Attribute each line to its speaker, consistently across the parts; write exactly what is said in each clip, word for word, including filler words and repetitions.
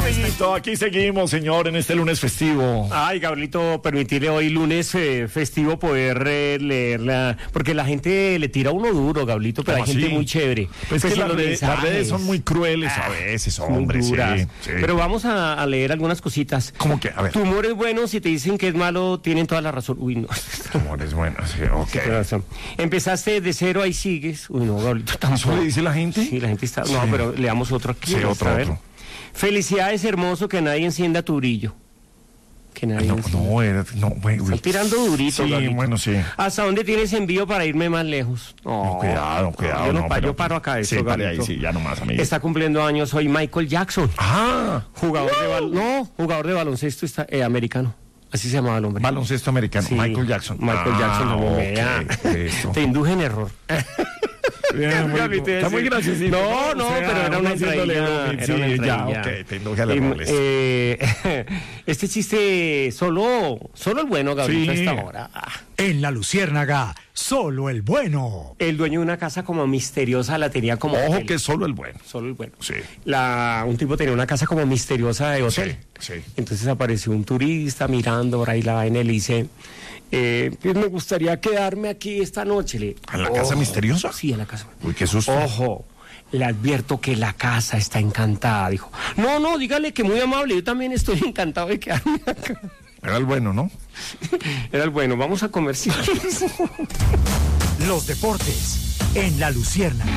Speaker 1: Gablito, aquí seguimos, señor, en este lunes festivo.
Speaker 2: Ay, Gablito, permitirle hoy lunes eh, festivo poder eh, leerla, porque la gente le tira a uno duro, Gablito, pero hay
Speaker 1: ¿Cómo
Speaker 2: gente
Speaker 1: así?
Speaker 2: muy chévere.
Speaker 1: Pues,
Speaker 2: Pues
Speaker 1: que
Speaker 2: en
Speaker 1: las
Speaker 2: los
Speaker 1: redes, las
Speaker 2: mensajes.
Speaker 1: redes son muy crueles a veces,
Speaker 2: Muy
Speaker 1: hombre, sí,
Speaker 2: duras.
Speaker 1: sí.
Speaker 2: Pero vamos a, a leer algunas cositas.
Speaker 1: ¿Cómo que? A ver.
Speaker 2: Tu humor es bueno, si te dicen que es malo, tienen toda la razón. Uy, no.
Speaker 1: Amor es bueno, sí, ok.
Speaker 2: Tienes razón. Empezaste de cero, ahí sigues. Uy, no, Gablito,
Speaker 1: ¿Eso
Speaker 2: tampoco.
Speaker 1: le dice la gente?
Speaker 2: Sí, la gente está...
Speaker 1: Sí.
Speaker 2: No, pero leamos otro aquí.
Speaker 1: Sí,
Speaker 2: ¿no?
Speaker 1: otro,
Speaker 2: A ver.
Speaker 1: otro.
Speaker 2: Felicidades, hermoso, que nadie encienda tu brillo. Que nadie
Speaker 1: No,
Speaker 2: encienda.
Speaker 1: no, era, no, bueno,
Speaker 2: Están tirando durito,
Speaker 1: sí,
Speaker 2: Gablito.
Speaker 1: bueno, sí.
Speaker 2: ¿Hasta dónde tienes envío para irme más lejos?
Speaker 1: No, cuidado, cuidado.
Speaker 2: Yo, no,
Speaker 1: no,
Speaker 2: pa-
Speaker 1: pero-
Speaker 2: yo paro acá esto,
Speaker 1: Sí, pare
Speaker 2: Gablito.
Speaker 1: ahí, sí, ya nomás, amigo.
Speaker 2: Está cumpliendo años hoy Michael Jackson.
Speaker 1: Ah,
Speaker 2: Jugador de bal- no, jugador de baloncesto está, eh, americano. Así se llamaba el hombre.
Speaker 1: baloncesto americano,
Speaker 2: Sí,
Speaker 1: Michael Jackson.
Speaker 2: Michael Jackson, no,
Speaker 1: ok,
Speaker 2: vea.
Speaker 1: eso.
Speaker 2: Te induje en error.
Speaker 1: Bien, muy-
Speaker 2: Gablito,
Speaker 1: está muy
Speaker 2: sí.
Speaker 1: graciosito.
Speaker 2: No, no,
Speaker 1: O sea,
Speaker 2: pero era una
Speaker 1: uno haciéndole
Speaker 2: entradilla,
Speaker 1: bromi,
Speaker 2: era
Speaker 1: sí,
Speaker 2: una
Speaker 1: ya,
Speaker 2: entradilla.
Speaker 1: ok, te induje al
Speaker 2: Y,
Speaker 1: error.
Speaker 2: eh, este chiste solo, solo el bueno, Gablito,
Speaker 1: Sí.
Speaker 2: a esta hora. Ah.
Speaker 3: En La Luciérnaga, solo el bueno.
Speaker 2: El dueño de una casa como misteriosa la tenía como
Speaker 1: Ojo
Speaker 2: hotel.
Speaker 1: que es solo el bueno.
Speaker 2: Solo el bueno.
Speaker 1: Sí.
Speaker 2: La, un tipo tenía una casa como misteriosa de hotel.
Speaker 1: Sí, sí.
Speaker 2: Entonces apareció un turista mirando por ahí la vaina y le dice, eh, pues me gustaría quedarme aquí esta noche. Le,
Speaker 1: ¿En la casa misteriosa?
Speaker 2: Sí, en la casa.
Speaker 1: Uy, qué susto.
Speaker 2: Ojo, le advierto que la casa está encantada. Dijo, no, no, dígale que muy amable, yo también estoy encantado de quedarme acá.
Speaker 1: Era el bueno, ¿no?
Speaker 2: Era el bueno, vamos a comerciales.
Speaker 3: Los deportes en La Luciérnaga.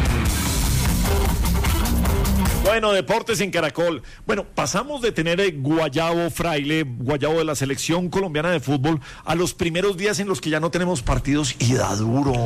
Speaker 1: Bueno, deportes en Caracol. Bueno, pasamos de tener el Guayabo Fraile, Guayabo de la selección colombiana de fútbol, a los primeros días en los que ya no tenemos partidos y da duro.